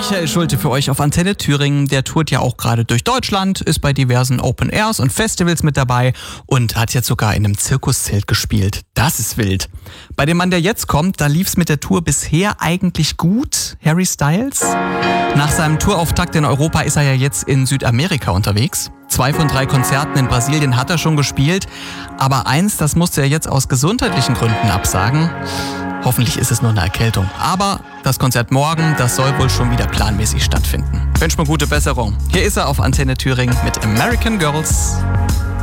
Michael Schulte für euch auf Antenne Thüringen. Der tourt ja auch gerade durch Deutschland, ist bei diversen Open Airs und Festivals mit dabei und hat jetzt sogar in einem Zirkuszelt gespielt. Das ist wild. Bei dem Mann, der jetzt kommt, da lief's mit der Tour bisher eigentlich gut. Harry Styles. Nach seinem Tourauftakt in Europa ist er ja jetzt in Südamerika unterwegs. 2 von 3 Konzerten in Brasilien hat er schon gespielt. Aber eins, das musste er jetzt aus gesundheitlichen Gründen absagen. Hoffentlich ist es nur eine Erkältung. Aber das Konzert morgen, das soll wohl schon wieder planmäßig stattfinden. Wünsch mir gute Besserung. Hier ist er auf Antenne Thüringen mit American Girls.